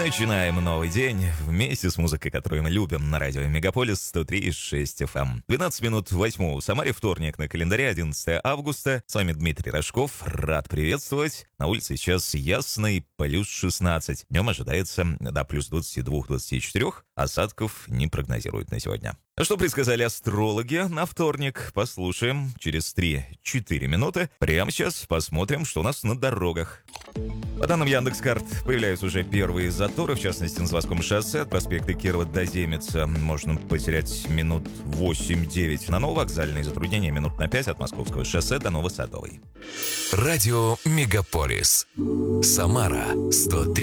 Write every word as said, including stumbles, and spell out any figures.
Начинаем новый день вместе с музыкой, которую мы любим, на радио Мегаполис сто три и шесть эф эм. двенадцать минут восьмого в Самаре, вторник на календаре, одиннадцатое августа. С вами Дмитрий Рожков, рад приветствовать. На улице сейчас ясный, плюс шестнадцать. Днем ожидается до плюс двадцати двух — двадцати четырёх. Осадков не прогнозируют на сегодня. А что предсказали астрологи на вторник? Послушаем через три-четыре минуты. Прямо сейчас посмотрим, что у нас на дорогах. По данным Яндекс.Карт, появляются уже первые заторы, в частности, на Заводском шоссе от проспекта Кирова до Земеца. Можно потерять минут восемь-девять. На нововокзальные затруднения минут на пять от Московского шоссе до Новосадовой. Радио Мегаполис. Самара сто три.